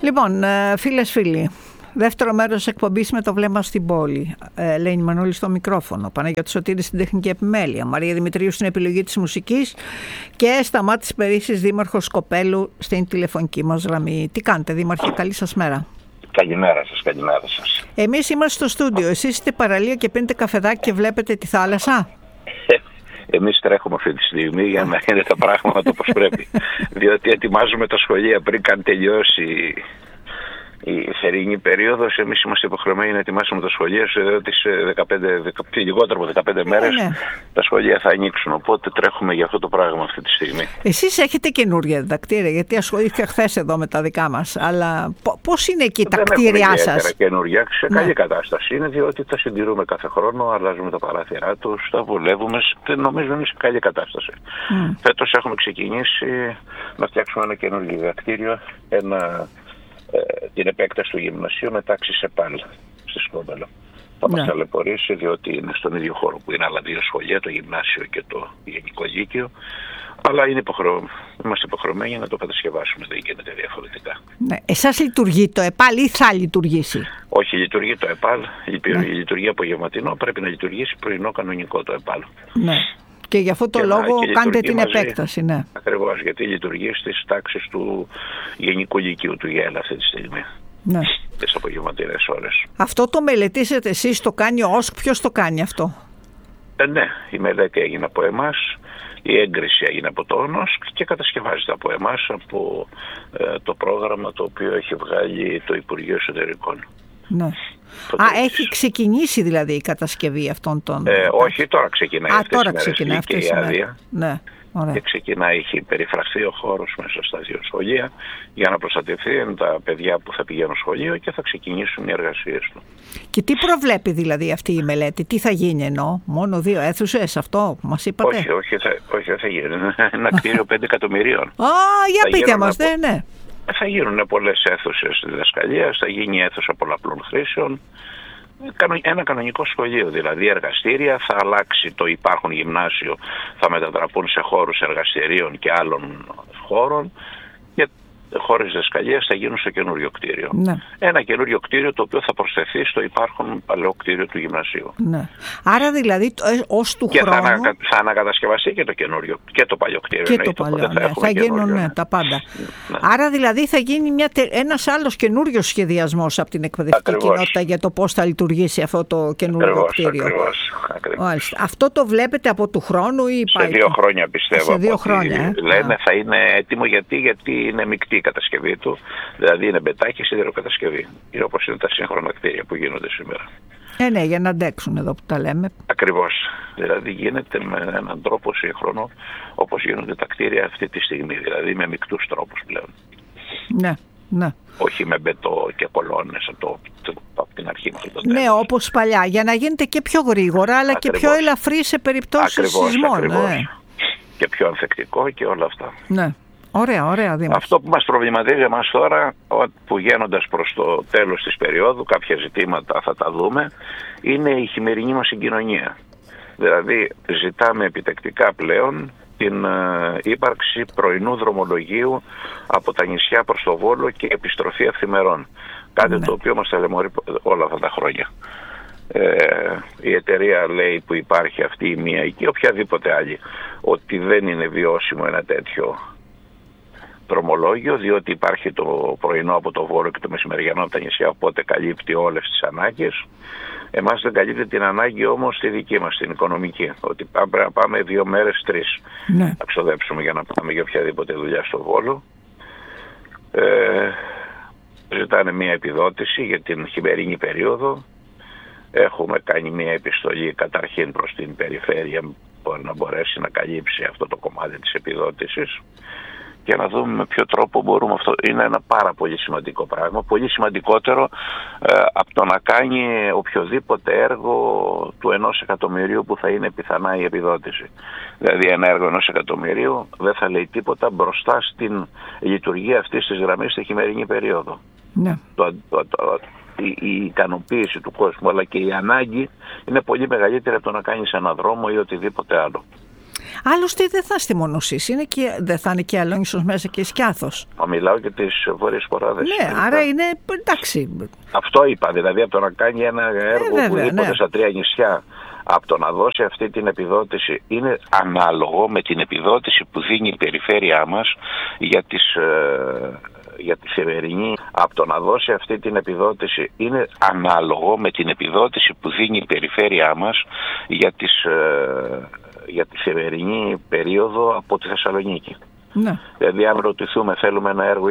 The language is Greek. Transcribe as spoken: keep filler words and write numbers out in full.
Λοιπόν, φίλες φίλοι, δεύτερο μέρος της εκπομπής με το βλέμμα στην πόλη. Ε, Ελένη Μανούλη στο μικρόφωνο, Παναγιώτης Σωτήρης στην τεχνική επιμέλεια, Μαρία Δημητρίου στην επιλογή της μουσικής και Σταμάτης Περίσσης, δήμαρχος Σκοπέλου, στην τηλεφωνική μας γραμμή. Τι κάνετε, δήμαρχε, καλή σας μέρα. Καλημέρα σας, καλημέρα σας. Εμείς είμαστε στο στούντιο, εσείς είστε παραλία και πίνετε καφεδάκι και βλέπετε τη θάλασσα. Εμείς τρέχουμε αυτή τη στιγμή για να είναι τα πράγματα όπως πρέπει. Διότι ετοιμάζουμε τα σχολεία πριν καν τελειώσει η θερινή περίοδος. Εμείς είμαστε υποχρεωμένοι να ετοιμάσουμε τα σχολεία, διότι σε δεκαπέντε, λιγότερο από δεκαπέντε μέρες ναι, ναι. τα σχολεία θα ανοίξουν. Οπότε τρέχουμε για αυτό το πράγμα αυτή τη στιγμή. Εσείς έχετε καινούργια διδακτήρια, γιατί ασχολήθηκα χθες εδώ με τα δικά μας. Αλλά πώς είναι εκεί τα κτίρια σας? Δεν καινούργια, σε ναι. καλή κατάσταση είναι, διότι τα συντηρούμε κάθε χρόνο, αλλάζουμε τα παράθυρά τους, τα βολεύουμε. Νομίζω είναι σε καλή κατάσταση. Mm. Φέτος έχουμε ξεκινήσει να φτιάξουμε ένα καινούργιο διδακτήριο, ένα. την επέκταση του γυμνασίου με τάξη σε πάλι στη Σκόπελο. Θα μας ταλαιπωρήσει, διότι είναι στον ίδιο χώρο που είναι άλλα δύο σχολεία, το γυμνάσιο και το γενικό λύκειο, αλλά είναι υποχρεω... είμαστε υποχρεωμένοι να το κατασκευάσουμε, δεν γίνεται διαφορετικά. Ναι. Εσάς λειτουργεί το ΕΠΑΛ ή θα λειτουργήσει? Όχι, λειτουργεί το ΕΠΑΛ, ναι. λειτουργεί απογευματινό, πρέπει να λειτουργήσει πρωινό κανονικό το ΕΠΑΛ. Ναι. Και γι' αυτό το και λόγο να, κάνετε την μαζί, επέκταση, ναι. Ακριβώς, γιατί λειτουργεί στις τάξεις του γενικού λυκείου του ΓΕΛ αυτή τη στιγμή. Ναι. Τις απογευματινές ώρες. Αυτό το μελετήσετε εσείς, το κάνει ο ΟΣΚ, ποιος το κάνει αυτό? Ε, ναι, η μελέτη έγινε από εμάς, η έγκριση έγινε από το ΟΣΚ και κατασκευάζεται από εμάς, από ε, το πρόγραμμα το οποίο έχει βγάλει το Υπουργείο Εσωτερικών. Ναι. Α, έχει ξεκινήσει δηλαδή η κατασκευή αυτών των... Ε, όχι, τώρα ξεκινάει. Α, αυτές τώρα ξεκινάει αυτές η άδεια. Ναι, ωραία. Και ξεκινάει, έχει περιφραχθεί ο χώρος μέσα στα δύο σχολεία για να προστατευτεί τα παιδιά που θα πηγαίνουν σχολείο και θα ξεκινήσουν οι εργασίες του. Και τι προβλέπει δηλαδή αυτή η μελέτη, τι θα γίνει εννοώ, μόνο δύο αίθουσες, αυτό μας είπατε? Όχι, όχι, θα, όχι δεν θα γίνει, ένα κτίριο πέντε εκατομμυρίων. Α, για πείτε μας, ναι, ναι. Θα γίνουν πολλές αίθουσες διδασκαλίας, θα γίνει αίθουσα πολλαπλών χρήσεων. Ένα κανονικό σχολείο, δηλαδή εργαστήρια, θα αλλάξει το υπάρχον γυμνάσιο, θα μετατραπούν σε χώρους εργαστηρίων και άλλων χώρων και χώρες διδασκαλίας θα γίνουν στο καινούριο κτίριο. Ναι. Ένα καινούριο κτίριο το οποίο θα προσθεθεί στο υπάρχον παλαιό κτίριο του γυμνασίου. Ναι. Άρα δηλαδή ως του και χρόνου... θα, ανα, θα ανακατασκευαστεί και το καινούριο και το παλιό κτίριο. Και το παλιό, ναι. Θα, θα γίνουν ναι, τα πάντα. Ναι. Άρα δηλαδή θα γίνει μια, ένας άλλος καινούριος σχεδιασμός από την εκπαιδευτική ακριβώς. κοινότητα για το πώς θα λειτουργήσει αυτό το καινούριο ακριβώς, κτίριο. Ακριβώς, ακριβώς. Αυτό το βλέπετε από του χρόνου ή σε δύο χρόνια πιστεύω. Σε δύο χρόνια. Ε? Λένε θα είναι έτοιμο γιατί, γιατί είναι μεικτή η κατασκευή του, δηλαδή είναι μπετάκι σιδηροκατασκευή. Είναι όπως είναι τα σύγχρονα κτίρια που γίνονται σήμερα. Ε, ναι, για να αντέξουν εδώ που τα λέμε. Ακριβώς. Δηλαδή γίνεται με έναν τρόπο σύγχρονο όπως γίνονται τα κτίρια αυτή τη στιγμή, δηλαδή με μεικτούς τρόπους πλέον. Ναι, ναι. Όχι με μπετό και κολόνες από, το, από την αρχή μέχρι το τέλος. Ναι, όπως παλιά, για να γίνεται και πιο γρήγορα, αλλά ακριβώς. και πιο ελαφρύ σε περιπτώσεις ακριβώς, σεισμών. Ακριβώς. Ναι. Και πιο ανθεκτικό και όλα αυτά. Ναι. Ωραία, ωραία. Δήμαρχε. Αυτό που μας προβληματίζει εμάς τώρα, που γίνοντας προς το τέλος της περίοδου, κάποια ζητήματα θα τα δούμε, είναι η χειμερινή μας συγκοινωνία. Δηλαδή ζητάμε επιτακτικά πλέον την ε, ύπαρξη πρωινού δρομολογίου από τα νησιά προς το Βόλο και επιστροφή αυθημερών. Κάτι ναι. το οποίο μας ταλαιπωρεί όλα αυτά τα χρόνια. Ε, η εταιρεία λέει που υπάρχει αυτή η μία και οποιαδήποτε άλλη ότι δεν είναι βιώσιμο ένα τέτοιο δρομολόγιο, διότι υπάρχει το πρωινό από το Βόλο και το μεσημεριανό από τα νησιά, οπότε καλύπτει όλες τις ανάγκες. Εμάς δεν καλύπτει την ανάγκη όμως τη δική μας, την οικονομική, ότι πρέπει να πάμε δύο μέρες, τρεις ναι. να ξοδέψουμε για να πάμε για οποιαδήποτε δουλειά στο Βόλο. Ε, ζητάνε μια επιδότηση για την χειμερινή περίοδο. Έχουμε κάνει μια επιστολή καταρχήν προς την περιφέρεια που να μπορέσει να καλύψει αυτό το κομμάτι της επιδότησης και να δούμε με ποιο τρόπο μπορούμε αυτό. Είναι ένα πάρα πολύ σημαντικό πράγμα, πολύ σημαντικότερο ε, από το να κάνει οποιοδήποτε έργο του ενός εκατομμυρίου που θα είναι πιθανά η επιδότηση. Δηλαδή ένα έργο ενός εκατομμυρίου δεν θα λέει τίποτα μπροστά στην λειτουργία αυτής της γραμμής στη χειμερινή περίοδο. Ναι. Το, το, το, η, η ικανοποίηση του κόσμου αλλά και η ανάγκη είναι πολύ μεγαλύτερη από το να κάνεις ένα δρόμο ή οτιδήποτε άλλο. Άλλωστε δεν θα στη Μονοσής, είναι και, δεν θα είναι και Αλόνισος μέσα και Σκιάθος. Μιλάω και τις Βόρειες Ποράδες. Ναι, άρα είπα. Είναι εντάξει. Αυτό είπα, δηλαδή από το να κάνει ένα έργο ε, οπουδήποτε ναι. στα τρία νησιά, από το να δώσει αυτή την επιδότηση, είναι ανάλογο με την επιδότηση που δίνει η περιφέρειά μας για τις... Ε, για τη σημερινή, από το να δώσει αυτή την επιδότηση, είναι ανάλογο με την επιδότηση που δίνει η περιφέρειά μας για, τις, ε, για τη σημερινή περίοδο από τη Θεσσαλονίκη. Ναι. Δηλαδή αν ρωτηθούμε θέλουμε ένα έργο